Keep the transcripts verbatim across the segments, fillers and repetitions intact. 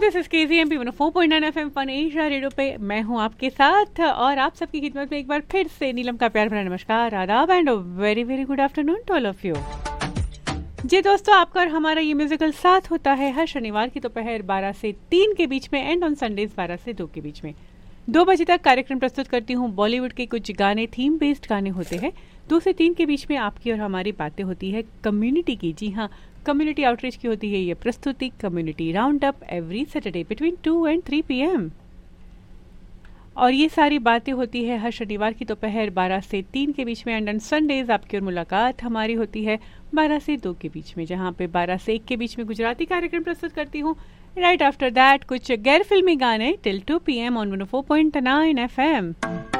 This is केजीएमपी one O four point nine FM fun Asia radio पे मैं हूं आपके साथ और आप सबकी खिदमत में एक बार फिर से नीलम का प्यार भरा नमस्कार, आदाब and very very good afternoon to all of you. जी दोस्तों, आपका और हमारा ये म्यूजिकल साथ होता है हर शनिवार की दोपहर बारह से तीन के बीच में एंड ऑन संडेज बारह से दो के बीच में। दो बजे तक कार्यक्रम प्रस्तुत करती हूँ। बॉलीवुड के कुछ गाने थीम बेस्ड गाने होते हैं। दो से तीन के बीच में आपकी और हमारी बातें होती है कम्युनिटी की। जी हाँ, कम्युनिटी आउटरीच की होती है ये प्रस्तुति, community round up every Saturday between two and three P M. और ये सारी बातें होती है हर शनिवार की दोपहर बारह से तीन के बीच में एंड ऑन संडेज आपकी और मुलाकात हमारी होती है बारह से दो के बीच में, जहाँ पे बारह से एक के बीच में गुजराती कार्यक्रम प्रस्तुत करती हूँ। राइट आफ्टर दैट कुछ गैर फिल्मी गाने till two P M on one O four point nine F M.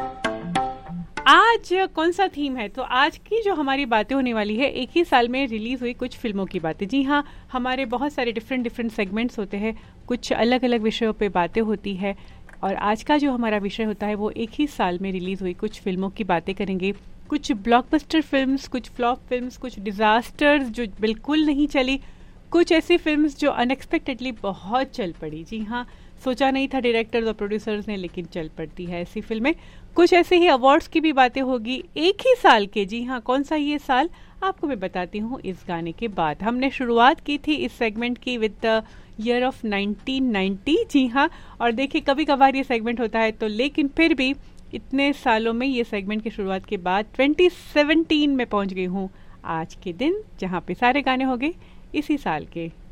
आज कौन सा थीम है? तो आज की जो हमारी बातें होने वाली है एक ही साल में रिलीज हुई कुछ फिल्मों की बातें। जी हाँ, हमारे बहुत सारे डिफरेंट डिफरेंट सेगमेंट्स होते हैं, कुछ अलग अलग विषयों पे बातें होती है और आज का जो हमारा विषय होता है वो एक ही साल में रिलीज हुई कुछ फिल्मों की बातें करेंगे। कुछ ब्लॉकबस्टर फिल्म्स, कुछ फ्लॉप फिल्म्स, कुछ डिजास्टर्स जो बिल्कुल नहीं चली, कुछ ऐसी फिल्म्स जो अनएक्सपेक्टेडली बहुत चल पड़ी। जी हाँ, सोचा नहीं था डायरेक्टर्स और प्रोड्यूसर्स ने, लेकिन चल पड़ती है ऐसी फिल्में। कुछ ऐसे ही अवार्ड्स की भी बातें होगी एक ही साल के। जी हाँ, कौन सा ये साल आपको मैं बताती हूँ इस गाने के बाद। हमने शुरुआत की थी इस सेगमेंट की with the year of nineteen ninety. जी हाँ, और देखिए कभी कभार ये सेगमेंट होता है तो, लेकिन फिर भी इतने सालों में ये सेगमेंट की शुरुआत के बाद ट्वेंटी सेवनटीन में पहुँच गई हूँ आज के दिन, जहाँ पे सारे गाने हो गए इसी साल के।